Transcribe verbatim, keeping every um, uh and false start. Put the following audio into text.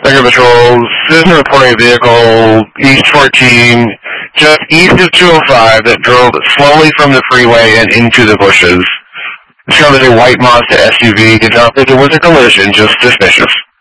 Record Patrol, citizen reporting a vehicle, East fourteen, just east of two oh five that drove slowly from the freeway and into the bushes. Discovered a white Mazda S U V, did not think it was a collision, just suspicious.